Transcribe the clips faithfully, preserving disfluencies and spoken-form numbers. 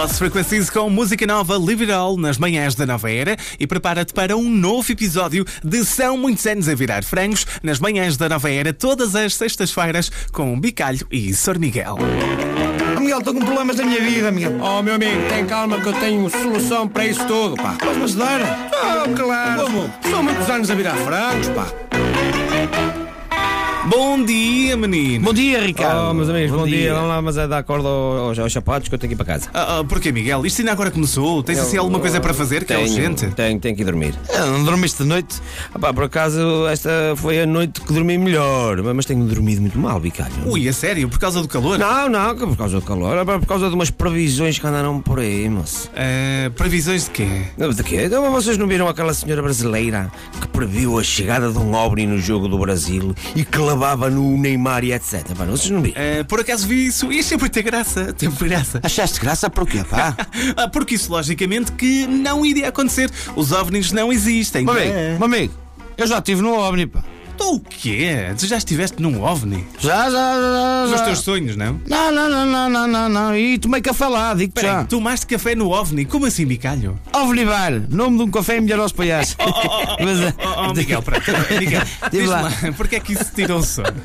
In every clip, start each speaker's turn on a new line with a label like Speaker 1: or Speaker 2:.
Speaker 1: Lost Frequencies com música nova Live It All nas manhãs da Nova Era e prepara-te para um novo episódio de São Muitos Anos a Virar Frangos nas manhãs da Nova Era todas as sextas-feiras com Bicalho e Sor Miguel.
Speaker 2: Oh, Miguel, estou com problemas da minha vida, Miguel.
Speaker 3: Oh, meu amigo, tem calma que eu tenho solução para isso tudo, pá.
Speaker 2: Podes-me ajudar?
Speaker 3: Oh, claro.
Speaker 2: Como?
Speaker 3: São muitos anos a virar frangos, pá.
Speaker 1: Bom dia, menino.
Speaker 2: Bom dia, Ricardo.
Speaker 3: Oh, meus amigos, bom,
Speaker 2: bom
Speaker 3: dia.
Speaker 2: dia.
Speaker 3: Vamos lá, mas é dar corda aos, aos sapatos que eu tenho que ir para casa.
Speaker 1: Ah, ah, porquê, Miguel? Isto ainda agora começou. Tens assim alguma coisa para fazer que é
Speaker 3: tenho,
Speaker 1: urgente?
Speaker 3: Tenho, tenho que ir dormir.
Speaker 2: Ah, não dormiste de noite?
Speaker 3: Ah, pá, por acaso, esta foi a noite que dormi melhor, mas tenho dormido muito mal, Bicalho.
Speaker 1: Ui, a sério? Por causa do calor?
Speaker 3: Não, não, que por causa do calor, é por causa de umas previsões que andaram por aí, moço.
Speaker 1: Ah, previsões de quê?
Speaker 3: De quê? Então, vocês não viram aquela senhora brasileira que previu a chegada de um OVNI no jogo do Brasil e que lavava no Neymar e etcétera. Pá, vocês não viram?
Speaker 1: Ah, por acaso vi isso e achei muita graça. Teve graça.
Speaker 2: Achaste graça por quê, pá?
Speaker 1: Ah, porque isso logicamente que não iria acontecer. Os OVNIs não existem.
Speaker 2: Meu amigo,
Speaker 1: É.
Speaker 2: meu amigo, eu já estive no OVNI, pá.
Speaker 1: Tu o quê? Tu já estiveste num OVNI?
Speaker 2: Já, já, já,
Speaker 1: Nos
Speaker 2: já.
Speaker 1: teus sonhos, não?
Speaker 2: Não, não, não, não, não, não, não. E tomei café lá, digo-te
Speaker 1: Peraí,
Speaker 2: já.
Speaker 1: tomaste café no OVNI? Como assim, Bicalho?
Speaker 2: OVNI Bar, nome de um café melhor aos palhaços. Mas, eh,
Speaker 1: Oh, oh, Miguel, pronto. Miguel, diz
Speaker 2: lá.
Speaker 1: lá, porque é que isso te tirou o sono?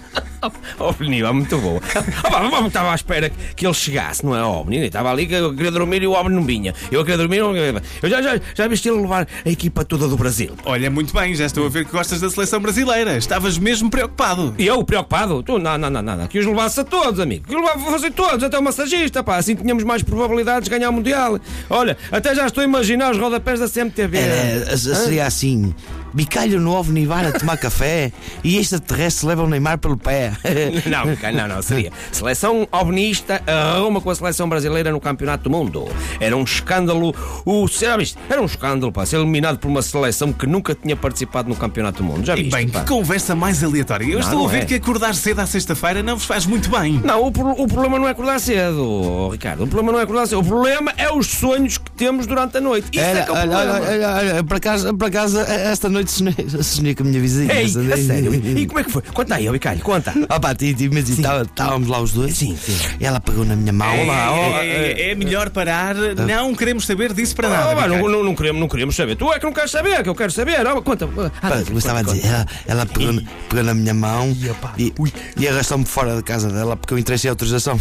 Speaker 3: OVNI, é muito bom. Ah, pá, mas estava à espera que ele chegasse, não é OVNI? Estava ali que eu queria dormir e o OVNI não vinha. Eu queria dormir, não... eu já, já, já viste ele levar a equipa toda do Brasil.
Speaker 1: Olha, muito bem, já estou a ver que gostas da seleção brasileira. Estavas mesmo preocupado.
Speaker 3: E eu, preocupado? Tu, não, não, não, não, que os levasse a todos, amigo. Que os levasse a fazer todos, até o massagista, pá. Assim tínhamos mais probabilidades de ganhar o Mundial. Olha, até já estou a imaginar os rodapés da C M T V.
Speaker 2: Era, seria assim: Bicalho no OVNI Bar a tomar café e extraterrestre leva o Neymar pelo pé.
Speaker 3: Não, não, não, seria seleção ovnista arruma com a seleção brasileira no Campeonato do Mundo. Era um escândalo, o, já viste? Era um escândalo, pá, ser eliminado por uma seleção que nunca tinha participado no Campeonato do Mundo. Já
Speaker 1: E
Speaker 3: viste,
Speaker 1: bem,
Speaker 3: pá?
Speaker 1: que conversa mais aleatória. Eu
Speaker 3: Não,
Speaker 1: estou
Speaker 3: não
Speaker 1: a ver
Speaker 3: é.
Speaker 1: que acordar cedo à sexta-feira não vos faz muito bem.
Speaker 3: Não, o, pro- o problema não é acordar cedo, oh, Ricardo. O problema não é acordar cedo. O problema é os sonhos que temos durante a noite. Isso é
Speaker 2: Era,
Speaker 3: que é o
Speaker 2: olha,
Speaker 3: problema.
Speaker 2: olha, olha, olha, por acaso, por acaso, esta noite sonhei, sonhei com a minha vizinha.
Speaker 3: Ei, a sério? E como é que foi? Conta aí, ó, Bicalho, conta.
Speaker 2: Ah pá, ti- ti- mas estava- estávamos lá os dois.
Speaker 3: Sim, sim.
Speaker 2: E ela pegou na minha mão.
Speaker 1: É,
Speaker 3: Olá, ó,
Speaker 1: é, é, é melhor parar. Não queremos saber disso para
Speaker 3: Ah,
Speaker 1: nada.
Speaker 3: pá, não,
Speaker 1: Bicalho.
Speaker 3: não, não, queremos, não queremos saber. Tu é que não queres saber, que eu quero saber. Ah, conta. Ah,
Speaker 2: Pá,
Speaker 3: conta,
Speaker 2: eu estava a
Speaker 3: conta,
Speaker 2: dizer, ela, ela pegou, na- pegou na minha mão
Speaker 3: pá.
Speaker 2: e, e arrastou-me fora da casa dela porque eu entrei sem autorização.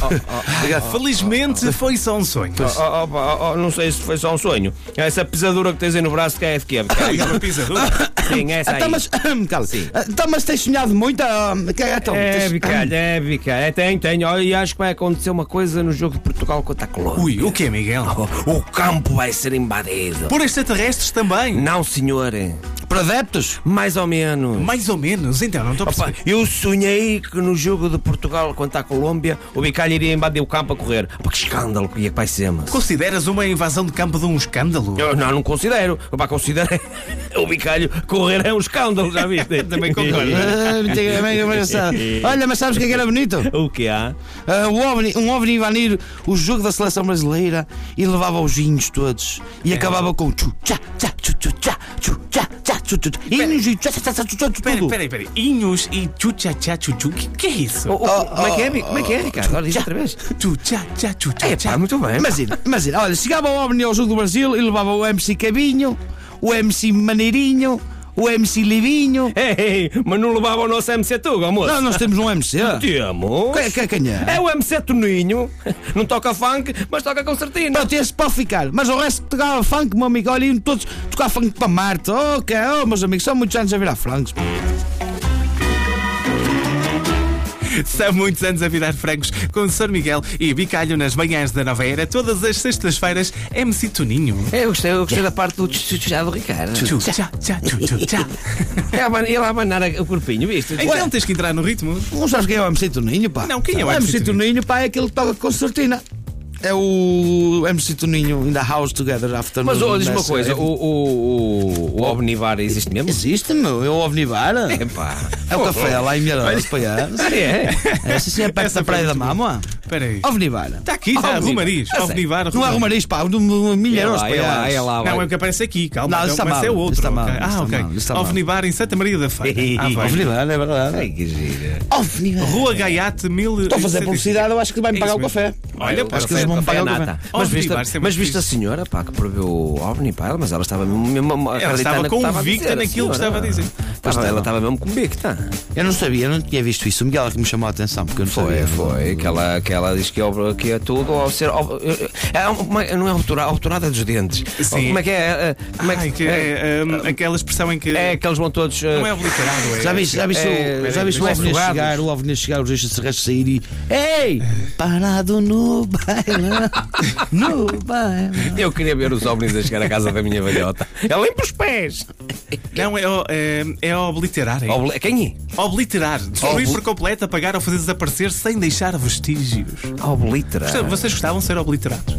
Speaker 1: Felizmente foi só um sonho.
Speaker 3: Oh, oh, oh, oh, oh, não sei se foi só um sonho. Essa pesadura que tens aí no braço que é de quê?
Speaker 1: Ai, uma pisadura.
Speaker 3: Sim, essa aí.
Speaker 2: Então, mas, cala, então, mas tens sonhado muito? ah, que- então,
Speaker 3: É,
Speaker 2: tens-
Speaker 3: Bicalho, é, Bicalho. É, tem, tem. Olha, e acho que vai acontecer uma coisa no jogo de Portugal contra a Colômbia.
Speaker 1: Ui, o que, Miguel?
Speaker 3: O, o campo vai ser invadido.
Speaker 1: Por extraterrestres também?
Speaker 3: Não, senhor.
Speaker 2: Para adeptos?
Speaker 3: Mais ou menos.
Speaker 1: Mais ou menos, então, não estou a
Speaker 3: Opa,
Speaker 1: perceber.
Speaker 3: eu sonhei que no jogo de Portugal contra a Colômbia o Bicalho iria invadir o campo a correr. Opa, que escândalo que ia que vai ser, mas.
Speaker 1: Consideras uma invasão de campo de um escândalo?
Speaker 3: Eu não, não considero. Opa, considero. O Bicalho correr é um escândalo, já viste?
Speaker 1: Também concordo.
Speaker 2: Ah, muito bem, engraçado. Olha, mas sabes o que é que era bonito?
Speaker 3: O que há?
Speaker 2: Ah, um OVNI, um OVNI invadir o jogo da seleção brasileira e levava os vinhos todos e acabava com tchu, tchá, tchá, tchu, tchu, tchá, tchu, tchá, tchá, tchu, tchu, hinos e tchá, tchá, tchá, tchu, tchu,
Speaker 1: Peraí,
Speaker 2: tudo.
Speaker 1: peraí, peraí. Inhos e tchu-tchá-tchá, tchu-tchu. Que que é isso?
Speaker 3: O- o- Como é que é, Bi- como é que é, Ricardo? Olha, diz outra vez.
Speaker 1: Tchu-tchá-tchá,
Speaker 3: É
Speaker 1: tchu-tchá-tchá.
Speaker 3: pá, muito bem.
Speaker 2: Imagina, imagina, olha, chegava o OVNI ao jogo do Brasil e levava o M C Cabinho, o M C Maneirinho, o M C Livinho.
Speaker 3: Ei, mas não levava o nosso M C Tuga, moço?
Speaker 2: Não, nós temos um M C.
Speaker 3: Temos.
Speaker 2: Quem, quem, quem é?
Speaker 3: É o M C Toninho. Não toca funk, mas toca concertina.
Speaker 2: Pronto, esse pode ficar, mas o resto tocava funk, meu amigo. Olha, iam todos tocar funk para Marte. Oh, que, oh, meus amigos, são muitos anos a virar frangos.
Speaker 1: São muitos anos a virar frangos com Sor Miguel e Bicalho nas manhãs da Nova Era, todas as sextas-feiras, M C Toninho.
Speaker 3: É, eu gostei, eu gostei da parte do tchá do Ricardo.
Speaker 1: Tchu-tchá-tchá, tchu-tchu-tchá.
Speaker 3: É a ban- ele a abanar o corpinho, viste?
Speaker 1: Então tens que entrar no ritmo.
Speaker 2: Não sabes quem é o M C Toninho, pá?
Speaker 1: Não, quem é o
Speaker 2: o
Speaker 1: M C
Speaker 2: M C Toninho, pá, é aquele que toca concertina. É o M C Toninho in the house together after.
Speaker 3: Mas oh, diz uma
Speaker 2: Nessa-
Speaker 3: coisa, o, o, o, o Omnivar existe mesmo?
Speaker 2: Existe, meu, é o OVNIVAR.
Speaker 3: É pá.
Speaker 2: É o café lá em Milhares, pá. É,
Speaker 3: Ah, é?
Speaker 2: Essa sim é perto
Speaker 1: Essa
Speaker 2: da Praia
Speaker 1: foi
Speaker 2: da
Speaker 1: muito
Speaker 2: Mama.
Speaker 1: Espera aí.
Speaker 2: OVNIVAR.
Speaker 1: Está aqui, está
Speaker 3: Ovnivar.
Speaker 1: Romariz.
Speaker 3: Ah,
Speaker 1: Ovnivar,
Speaker 2: Não há
Speaker 1: Romariz.
Speaker 2: Romariz, pá, de Milhares,
Speaker 3: É lá, é lá, é lá,
Speaker 1: Não,
Speaker 3: vai.
Speaker 1: é o que aparece aqui, calma.
Speaker 2: Não,
Speaker 1: então,
Speaker 2: está
Speaker 1: mas
Speaker 2: mal,
Speaker 1: é outro.
Speaker 2: está mal,
Speaker 1: ok.
Speaker 2: está
Speaker 1: Ah, ok.
Speaker 2: mal, está mal.
Speaker 1: Ovnivar em Santa Maria da Feira. Ah, vai.
Speaker 2: OVNIVAR, é verdade.
Speaker 3: Ai, que gira.
Speaker 2: OVNIVAR.
Speaker 1: Rua Gaiate, mil.
Speaker 2: Estou a fazer publicidade, eu acho que vai-me
Speaker 1: É
Speaker 2: pagar
Speaker 1: isso
Speaker 2: o
Speaker 1: mesmo.
Speaker 2: café.
Speaker 1: Olha,
Speaker 3: Acho
Speaker 1: pode
Speaker 3: que
Speaker 1: ser.
Speaker 3: eles vão
Speaker 2: pagar
Speaker 3: pagar
Speaker 2: o
Speaker 3: nata.
Speaker 1: governo.
Speaker 3: Mas viste,
Speaker 1: Ovni, vai ser
Speaker 3: mas
Speaker 1: muito
Speaker 3: viste a
Speaker 1: fixe.
Speaker 3: senhora, pá, que preveu o OVNI, pá, mas ela estava mesmo, mesmo
Speaker 1: Ela estava
Speaker 3: acreditando no que estava a
Speaker 1: convicta
Speaker 3: dizer, a
Speaker 1: naquilo que
Speaker 3: senhora.
Speaker 1: estava a dizer.
Speaker 3: Estava- ela estava mesmo convicta.
Speaker 2: Eu não sabia, eu não tinha visto isso. O Miguel é que me chamou a atenção, porque eu não
Speaker 3: Foi,
Speaker 2: sabia.
Speaker 3: foi. Que ela, que ela diz que é, obra- que é tudo ao ser. ao- é uma- não é obturada, obturada dos dentes.
Speaker 1: Sim.
Speaker 3: Como é que é? é, Como é
Speaker 1: Ai, que é, hum, aquela expressão em que
Speaker 3: é que eles vão todos.
Speaker 1: não é obliterado, é.
Speaker 2: Já viste, já viste,
Speaker 3: É,
Speaker 2: o, já viste o
Speaker 3: é,
Speaker 2: OVNI a
Speaker 3: afogados.
Speaker 2: chegar, o OVNI a chegar, os extraterrestres sair e. Ei! Parado no bailão, no bailão.
Speaker 3: Eu queria ver os OVNIs a chegar à casa da minha velhota. Ela limpa os pés.
Speaker 1: Não, é, o- é, é obliterar. É.
Speaker 3: Obli- Quem é?
Speaker 1: Obliterar. Destruir
Speaker 3: Obli-
Speaker 1: por completo, apagar ou fazer desaparecer sem deixar vestígios.
Speaker 3: Obliterar.
Speaker 1: Vocês gostavam de ser obliterados?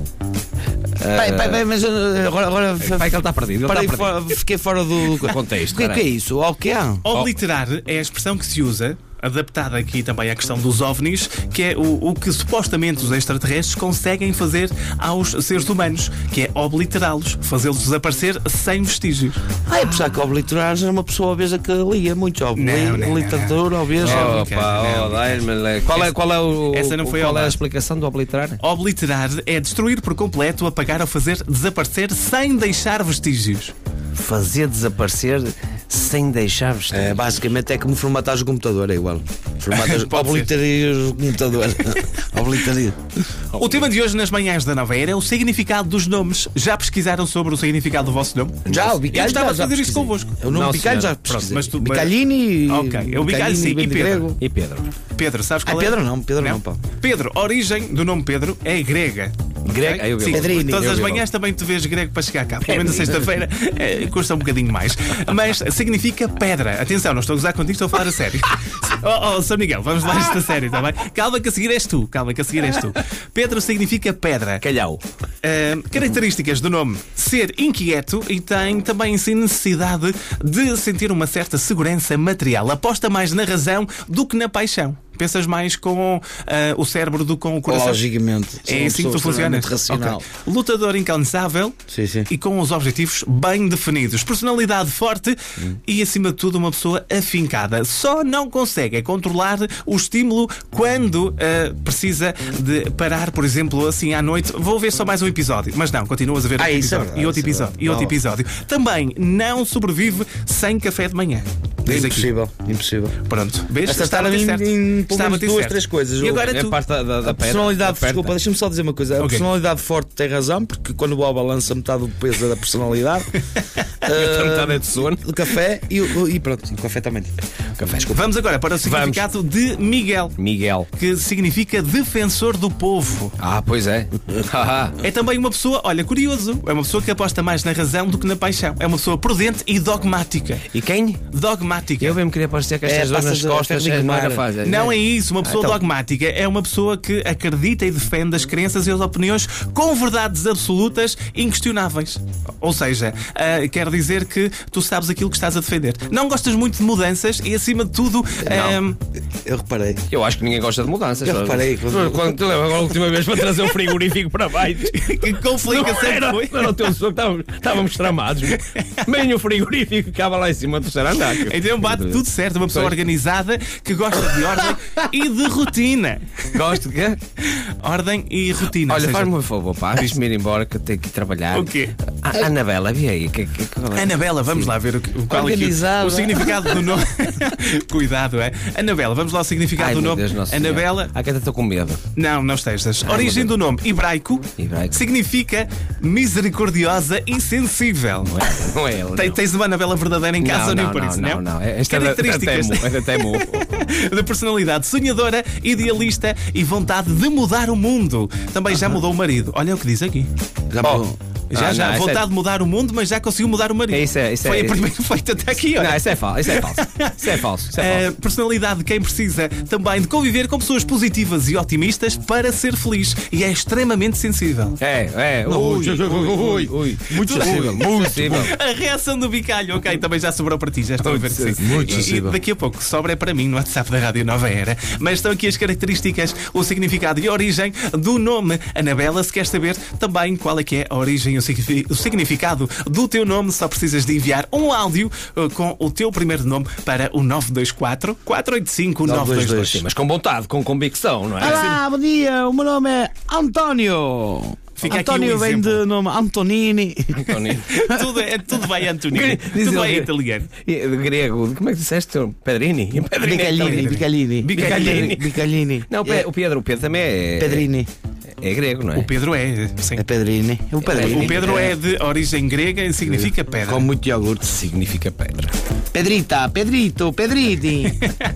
Speaker 2: Pai, pai, pai, mas uh, agora. agora
Speaker 3: Pai, que ele está perdido. Ele
Speaker 2: parei
Speaker 3: está perdido.
Speaker 2: fora- fiquei fora do
Speaker 3: Contexto,
Speaker 2: O que, é que é
Speaker 3: peraí.
Speaker 2: isso? O que é?
Speaker 1: Obliterar é a expressão que se usa, adaptada aqui também à questão dos OVNIs, que é o, o que supostamente os extraterrestres conseguem fazer aos seres humanos, que é obliterá-los, fazê-los desaparecer sem vestígios.
Speaker 2: Ah, é pensar que obliterar era uma pessoa obesa que lia muito.
Speaker 1: Não, não, não,
Speaker 2: Obliterador, obesa.
Speaker 1: Não.
Speaker 3: Opa, oh, dai-me- qual é, qual é o.
Speaker 1: Essa não foi ao
Speaker 3: qual é a
Speaker 1: lado.
Speaker 3: explicação do obliterar?
Speaker 1: Obliterar é destruir por completo, apagar ou fazer desaparecer sem deixar vestígios.
Speaker 3: Fazer desaparecer sem deixar vestir.
Speaker 2: É, basicamente é como formatar o computador, é igual. Formatas,
Speaker 1: Pode ser.
Speaker 2: obliteraria o computador. Obliteraria.
Speaker 1: O tema de hoje nas manhãs da Nova Era é o significado dos nomes. Já pesquisaram sobre o significado do vosso nome?
Speaker 2: Já, o
Speaker 1: Eu
Speaker 2: Bicalho
Speaker 1: gostava
Speaker 2: já,
Speaker 1: de
Speaker 2: já
Speaker 1: fazer isto
Speaker 2: pesquisei.
Speaker 1: convosco.
Speaker 2: O nome
Speaker 3: Não,
Speaker 2: Bicalho já
Speaker 3: senhora.
Speaker 2: pesquisei.
Speaker 1: Pronto, mas tu-
Speaker 2: Bicalhini.
Speaker 1: Ok, o Bicalho sim, e
Speaker 2: vem de
Speaker 1: Pedro?
Speaker 2: grego.
Speaker 3: E Pedro?
Speaker 1: Pedro, sabes
Speaker 2: Ah,
Speaker 1: qual é?
Speaker 2: Pedro não, Pedro não, pá.
Speaker 1: Pedro, a origem do nome Pedro é grega.
Speaker 3: Grego?
Speaker 1: Ok?
Speaker 3: Ah, eu vi
Speaker 1: Sim,
Speaker 3: logo.
Speaker 2: Pedrini.
Speaker 1: todas
Speaker 3: Eu
Speaker 1: as
Speaker 3: vi
Speaker 1: manhãs também te vês grego para chegar cá. Pelo menos na sexta-feira é, custa um bocadinho mais. Mas significa pedra. Atenção, não estou a gozar contigo, estou a falar a sério. Oh, oh, São Miguel, vamos lá isto a sério, está bem? Calma que a seguir és tu, calma que a seguir és tu. Pedro significa pedra.
Speaker 3: Calhau.
Speaker 1: Uh, características do nome: ser inquieto e tem também sim necessidade de sentir uma certa segurança material. Aposta mais na razão do que na paixão. Pensas mais com uh, o cérebro do que com o coração.
Speaker 2: Logicamente. Sou
Speaker 1: É
Speaker 2: uma
Speaker 1: assim que tu
Speaker 2: pessoa
Speaker 1: funcionas.
Speaker 2: extremamente racional.
Speaker 1: Ok. Lutador incansável
Speaker 2: Sim, sim.
Speaker 1: e com os objetivos bem definidos. Personalidade forte
Speaker 2: Hum.
Speaker 1: e, acima de tudo, uma pessoa afincada. Só não consegue é controlar o estímulo quando uh, precisa de parar, por exemplo, assim à noite. Vou ver só mais um episódio. Mas não, continuas a ver
Speaker 2: Ah,
Speaker 1: outro
Speaker 2: isso é
Speaker 1: episódio.
Speaker 2: verdade,
Speaker 1: e outro
Speaker 2: isso é
Speaker 1: episódio.
Speaker 2: verdade.
Speaker 1: E outro
Speaker 2: Não.
Speaker 1: episódio. Também não sobrevive sem café de manhã. Diz aqui.
Speaker 2: Impossível, impossível.
Speaker 1: Pronto. Vês?
Speaker 2: Esta
Speaker 1: Estava
Speaker 2: está
Speaker 1: a ter
Speaker 2: em,
Speaker 1: certo.
Speaker 2: em pelo
Speaker 1: Estava a
Speaker 2: menos
Speaker 1: ter
Speaker 2: duas,
Speaker 1: certo.
Speaker 2: três coisas.
Speaker 1: E agora
Speaker 3: É
Speaker 1: tu.
Speaker 3: parte da, da, da
Speaker 2: A personalidade,
Speaker 3: perna, da
Speaker 2: desculpa,
Speaker 3: perna.
Speaker 2: deixa-me só dizer uma coisa. A
Speaker 1: Ok.
Speaker 2: personalidade forte tem razão, porque quando o Boba lança metade do peso da personalidade,
Speaker 3: Outra metade é de sono.
Speaker 2: o café e, o- e pronto, o café também.
Speaker 3: Café.
Speaker 1: Vamos agora para o significado de Miguel,
Speaker 3: Miguel.
Speaker 1: que significa defensor do povo.
Speaker 3: Ah, pois é. Haha.
Speaker 1: É também uma pessoa, olha, curioso, é uma pessoa que aposta mais na razão do que na paixão. É uma pessoa prudente e dogmática.
Speaker 3: E quem?
Speaker 1: Dogmática.
Speaker 3: Eu mesmo queria parecer que
Speaker 2: É,
Speaker 3: estas
Speaker 2: passas
Speaker 3: zonas
Speaker 2: a
Speaker 3: costas
Speaker 2: ferro
Speaker 3: é, não era
Speaker 2: ligado.
Speaker 3: fácil.
Speaker 1: Não é isso, uma pessoa
Speaker 3: então.
Speaker 1: dogmática é uma pessoa que acredita e defende as crenças e as opiniões com verdades absolutas inquestionáveis. Ou seja, ah, quer dizer que tu sabes aquilo que estás a defender. Não gostas muito de mudanças e, acima de tudo,
Speaker 3: Não.
Speaker 1: ah,
Speaker 2: Eu reparei.
Speaker 3: Eu acho que ninguém gosta de mudanças.
Speaker 2: Eu reparei quando-
Speaker 3: Quando te lembro agora a última vez para trazer um frigorífico para baixo.
Speaker 1: que conflica sempre
Speaker 3: era,
Speaker 1: foi.
Speaker 3: não era o teu sonho, estávamos, estávamos tramados. Bem o frigorífico que ficava lá em cima do terceiro andar.
Speaker 1: Então bate tudo certo, uma pessoa
Speaker 3: Pois.
Speaker 1: organizada que gosta de ordem e de rotina.
Speaker 3: Gosto de quê?
Speaker 1: Ordem e rotina. ou
Speaker 3: Olha,
Speaker 1: seja,
Speaker 3: faz-me um favor, pá, diz-me ir embora que eu tenho que ir trabalhar.
Speaker 1: O quê?
Speaker 3: A Anabela, vi aí. Que, que, qual é?
Speaker 1: Anabela, vamos lá ver o, que- o, qual aqui,
Speaker 2: Organizada.
Speaker 1: o significado do nome. Cuidado, é? Anabela, vamos lá ao significado
Speaker 3: Ai,
Speaker 1: do
Speaker 3: meu
Speaker 1: nome.
Speaker 3: Deus, Nosso Senhor.
Speaker 1: Anabela,
Speaker 3: Ah, que até estou com medo.
Speaker 1: não, não estejas.
Speaker 3: Ai,
Speaker 1: Origem
Speaker 3: meu
Speaker 1: do nome hebraico,
Speaker 3: Hebraico.
Speaker 1: significa misericordiosa e sensível.
Speaker 3: Não é, não é ele.
Speaker 1: Tem-
Speaker 3: não.
Speaker 1: Tens uma Anabela verdadeira em casa
Speaker 3: não,
Speaker 1: ou nem
Speaker 3: não,
Speaker 1: por
Speaker 3: não,
Speaker 1: isso,
Speaker 3: não?
Speaker 1: não?
Speaker 3: Não, Esta é da- da
Speaker 1: Características
Speaker 3: Temu, é da Temu.
Speaker 1: de personalidade sonhadora, idealista e vontade de mudar o mundo. Também já mudou o marido. Olha o que diz aqui.
Speaker 2: Já
Speaker 3: Oh.
Speaker 2: me-
Speaker 1: Já,
Speaker 3: Ah,
Speaker 1: já,
Speaker 3: não, isso
Speaker 1: vontade
Speaker 3: é-
Speaker 1: de mudar o mundo, mas já conseguiu mudar o marido.
Speaker 3: É, isso é- isso é-
Speaker 1: Foi a
Speaker 3: isso-
Speaker 1: primeira feita até aqui, olha.
Speaker 3: Não, isso é falso. Isso é falso. Isso é falso. Isso é
Speaker 1: A
Speaker 3: falso.
Speaker 1: personalidade de quem precisa também de conviver com pessoas positivas e otimistas para ser feliz e é extremamente sensível.
Speaker 3: É, é. Ui,
Speaker 2: ui,
Speaker 3: ui, ui. Muito sensível. Muito sensível.
Speaker 1: A reação do Bicalho, ok, também já sobrou para ti, já estou a ver que sim.
Speaker 2: muito
Speaker 1: E- E
Speaker 2: sensível.
Speaker 1: daqui a pouco sobra é para mim no WhatsApp da Rádio Nova Era. Mas estão aqui as características, o significado e a origem do nome Anabela. Se quer saber também qual é que é a origem o signifi- o significado do teu nome, só precisas de enviar um áudio uh, com o teu primeiro nome para o nove dois quatro, quatro oito cinco, nove dois dois.
Speaker 3: Sim, mas com vontade, com convicção, não é?
Speaker 2: Olá, bom dia, o meu nome é António.
Speaker 1: Fica aqui
Speaker 2: António
Speaker 1: um
Speaker 2: vem
Speaker 1: exemplo.
Speaker 2: de nome Antonini.
Speaker 3: António.
Speaker 1: tudo, é, tudo vai Antonino.
Speaker 3: Diz
Speaker 1: Tudo vai
Speaker 3: ele-
Speaker 1: italiano.
Speaker 3: E, de grego, como é que disseste? Pedrini? Pedrini.
Speaker 2: Bicalhini, Bicalhini.
Speaker 3: Bicalhini.
Speaker 2: Bicalhini.
Speaker 3: Não, Pe- o Pedro, o Pedro também é.
Speaker 2: Pedrini.
Speaker 3: É grego, não é?
Speaker 1: O Pedro é, sim.
Speaker 2: É Pedrini. É o Pedrini.
Speaker 1: O Pedro é de origem grega e significa pedra.
Speaker 2: Com muito iogurte.
Speaker 3: Significa pedra.
Speaker 2: Pedrita, Pedrito, Pedriti.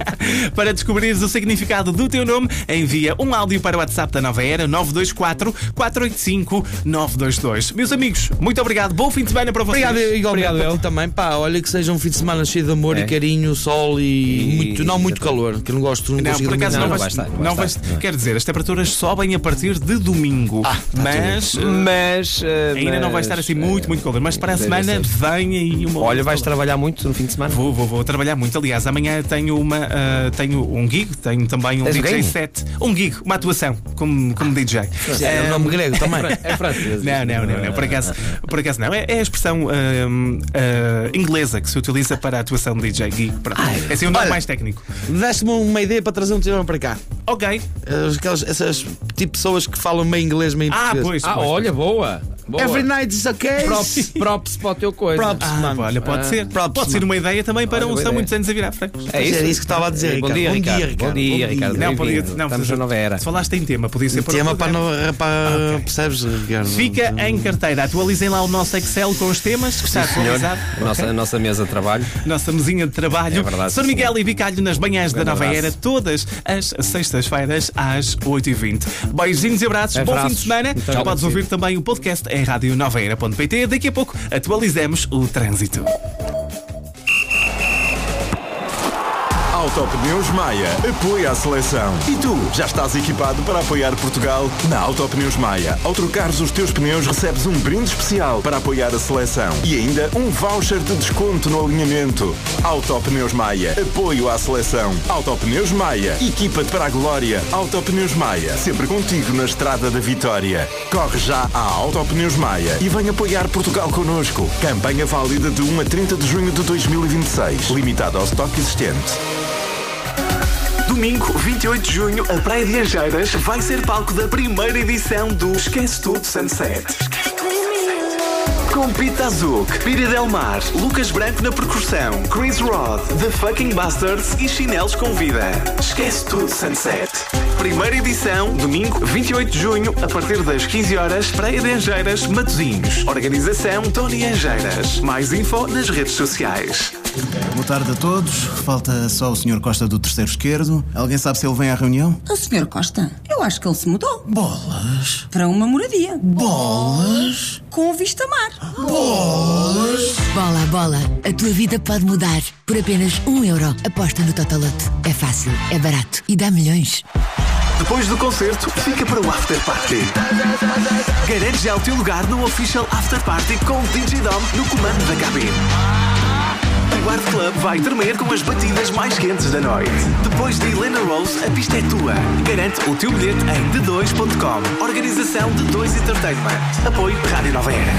Speaker 1: Para descobrires o significado do teu nome, envia um áudio para o WhatsApp da Nova Era nove dois quatro, quatro oito cinco, nove dois dois. Meus amigos, muito obrigado. Bom fim de semana para vocês.
Speaker 2: Obrigado, igualmente
Speaker 3: Obrigado,
Speaker 2: para
Speaker 3: eu.
Speaker 2: ti também. Pá, olha que seja um fim de semana cheio de amor
Speaker 3: É.
Speaker 2: e carinho, sol e,
Speaker 3: E-
Speaker 2: muito, não muito
Speaker 3: exatamente.
Speaker 2: calor, que eu não gosto, não,
Speaker 1: Não,
Speaker 2: consigo
Speaker 1: por acaso
Speaker 2: dominar.
Speaker 1: não,
Speaker 3: não
Speaker 1: vais,
Speaker 3: vai estar, não
Speaker 1: não
Speaker 3: vai
Speaker 1: vais-
Speaker 3: estar.
Speaker 1: Quer dizer, as temperaturas sobem a partir de domingo.
Speaker 2: Ah,
Speaker 1: mas eh,
Speaker 3: Mas. eh,
Speaker 1: ainda não vai
Speaker 3: mas,
Speaker 1: estar assim
Speaker 3: eh,
Speaker 1: muito, muito calor. Mas para a
Speaker 3: deve
Speaker 1: semana
Speaker 3: ser.
Speaker 1: vem aí uma.
Speaker 3: Olha, vais trabalhar muito no fim de semana?
Speaker 1: Vou, vou, vou trabalhar muito. Aliás, amanhã tenho uma ah, tenho um gig, tenho também um
Speaker 3: Tens
Speaker 1: D J
Speaker 3: um gig?
Speaker 1: set. Um gig, uma atuação como, como D J.
Speaker 2: É um nome grego também.
Speaker 3: É francês.
Speaker 1: Não, não, não, não, por acaso, por acaso não. É, é a expressão ahm, ah, inglesa que se utiliza para a atuação de D J gig. Pronto. É assim um nome
Speaker 2: olha.
Speaker 1: mais técnico.
Speaker 2: Deste-me uma ideia para trazer um tirão para cá.
Speaker 1: Ok.
Speaker 2: Aquelas, essas tipo pessoas que falam meio inglês, meio
Speaker 1: Ah,
Speaker 2: português.
Speaker 1: pois.
Speaker 3: Ah,
Speaker 1: pois,
Speaker 3: olha, boa. Boa.
Speaker 2: Every night is okay.
Speaker 3: Props, props para o teu coisa.
Speaker 2: Props.
Speaker 1: Ah,
Speaker 2: mano.
Speaker 1: olha, pode
Speaker 3: Ah,
Speaker 1: ser.
Speaker 2: props,
Speaker 1: Pode ser
Speaker 2: mano.
Speaker 1: uma ideia também para
Speaker 3: Olha,
Speaker 1: um
Speaker 3: boa
Speaker 1: São
Speaker 3: ideia.
Speaker 1: Muitos Anos a Virar Francos.
Speaker 3: É isso?
Speaker 2: Era isso que estava a dizer,
Speaker 3: Bom
Speaker 2: Ricardo.
Speaker 3: dia,
Speaker 2: Bom
Speaker 3: Ricardo.
Speaker 2: dia, Ricardo.
Speaker 3: Bom dia,
Speaker 2: Bom
Speaker 3: Ricardo.
Speaker 1: Não, podia,
Speaker 3: Bem-vindo.
Speaker 1: não,
Speaker 3: Estamos na Nova Era.
Speaker 1: Se falaste em tema, podia ser para
Speaker 2: Tema
Speaker 1: outro
Speaker 2: para,
Speaker 1: lugar.
Speaker 2: no, para
Speaker 1: Ok.
Speaker 2: percebes, Ricardo?
Speaker 1: Fica em carteira. Atualizem lá o nosso Excel com os temas, que está
Speaker 3: Senhor,
Speaker 1: atualizado.
Speaker 3: a nossa, a nossa mesa de trabalho.
Speaker 1: Nossa mesinha de trabalho.
Speaker 3: É verdade,
Speaker 1: São
Speaker 3: sim,
Speaker 1: Miguel
Speaker 3: senhor.
Speaker 1: e Bicalho nas manhãs da
Speaker 3: grande
Speaker 1: Nova
Speaker 3: abraço.
Speaker 1: Era, todas as sextas-feiras às oito e vinte. Beijinhos e abraços, bom
Speaker 3: Abraços.
Speaker 1: fim de semana.
Speaker 3: Muito
Speaker 1: Já podes
Speaker 3: agradecido.
Speaker 1: ouvir também o podcast em rádio nova era ponto pt. Daqui a pouco atualizamos o trânsito.
Speaker 4: Autopneus Maia apoia a seleção. E tu, já estás equipado para apoiar Portugal? Na Autopneus Maia, ao trocares os teus pneus, recebes um brinde especial para apoiar a seleção. E ainda um voucher de desconto no alinhamento. Autopneus Maia, apoio à seleção. Autopneus Maia, equipa-te para a glória. Autopneus Maia, sempre contigo na estrada da vitória. Corre já à Autopneus Maia e vem apoiar Portugal connosco. Campanha válida de um a trinta de junho de dois mil e vinte e seis. Limitado ao estoque existente.
Speaker 1: Domingo, vinte e oito de junho, a Praia de Angeiras vai ser palco da primeira edição do Esquece Tudo Sunset. Com Pita Azul, Pira Del Mar, Lucas Branco na percussão, Chris Rod, The Fucking Bastards e Chinelos com Vida. Esquece Tudo Sunset. Primeira edição, domingo, vinte e oito de junho, a partir das quinze horas, Praia de Angeiras, Matosinhos. Organização Tony Angeiras. Mais info nas redes sociais.
Speaker 5: Boa tarde a todos. Falta só o senhor Costa do terceiro esquerdo. Alguém sabe se ele vem à reunião?
Speaker 6: O senhor Costa, eu acho que ele se mudou
Speaker 5: Bolas!
Speaker 6: para uma moradia
Speaker 5: Bolas!
Speaker 6: com vista mar.
Speaker 5: Bolas!
Speaker 7: Bola a bola, a tua vida pode mudar. Por apenas um euro, aposta no Totolote. É fácil, é barato e dá milhões.
Speaker 1: Depois do concerto, fica para o After Party. Garante já o teu lugar no Official After Party com o D J Dom no comando da cabine. O Art Club vai tremer com as batidas mais quentes da noite. Depois de Helena Rose, a pista é tua. Garante o teu bilhete em d dois ponto com. Organização D dois Entertainment. Apoio Rádio Nova Era.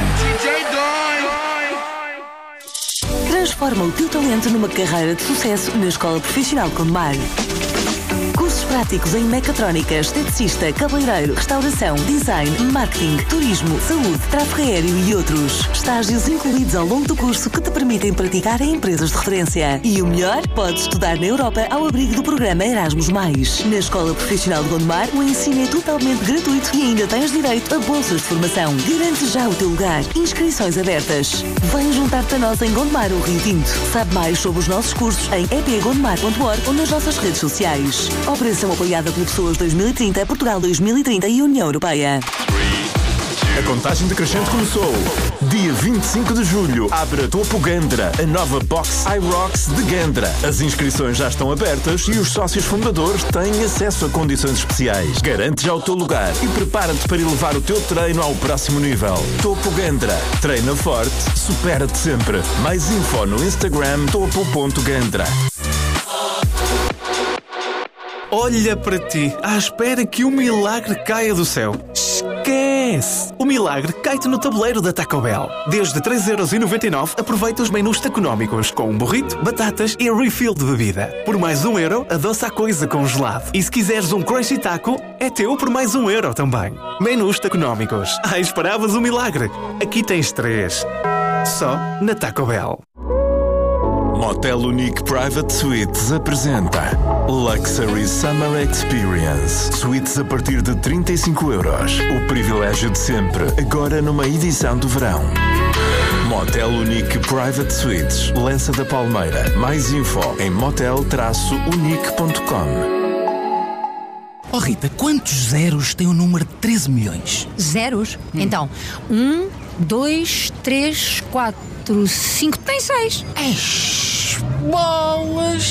Speaker 8: Transforma o teu talento numa carreira de sucesso na Escola Profissional Gondomar. Cursos práticos em mecatrónica, esteticista, cabeleireiro, restauração, design, marketing, turismo, saúde, tráfego aéreo e outros. Estágios incluídos ao longo do curso que te permitem praticar em empresas de referência. E o melhor? Podes estudar na Europa ao abrigo do programa Erasmus mais. Na Escola Profissional de Gondomar, o ensino é totalmente gratuito e ainda tens direito a bolsas de formação. Garante já o teu lugar. Inscrições abertas. Vem juntar-te a nós em Gondomar ou Rio Tinto. Sabe mais sobre os nossos cursos em e p gondomar ponto org ou nas nossas redes sociais. Operação apoiada pelo Pessoas dois mil e trinta, Portugal dois mil e trinta e União Europeia.
Speaker 4: A contagem decrescente começou. Dia vinte e cinco de julho, abre a Topo Gandra, a nova box iRocks de Gandra. As inscrições já estão abertas e os sócios fundadores têm acesso a condições especiais. Garante já o teu lugar e prepara-te para elevar o teu treino ao próximo nível. Topo Gandra. Treina forte, supera-te sempre. Mais info no Instagram topo ponto gandra.
Speaker 1: Olha para ti, à espera que um milagre caia do céu. Esquece! Esquece! O milagre cai-te no tabuleiro da Taco Bell. Desde três euros e noventa e nove aproveita os menus taconómicos com um burrito, batatas e refill de bebida. Por mais um euro, adoça a coisa com gelado. E se quiseres um crunchy taco, é teu por mais um euro também. Menus taconómicos. Ah, esperavas o milagre? Aqui tens três. Só na Taco Bell.
Speaker 4: Motel Unique Private Suites apresenta Luxury Summer Experience. Suites a partir de trinta e cinco euros. O privilégio de sempre, agora numa edição do verão. Motel Unique Private Suites, Lança da Palmeira. Mais info em motel unique ponto com.
Speaker 2: Oh Rita, quantos zeros tem o número de treze milhões?
Speaker 9: Zeros? Hum. Então, um, dois, três, quatro, cinco, tem seis.
Speaker 2: Eish, bolas!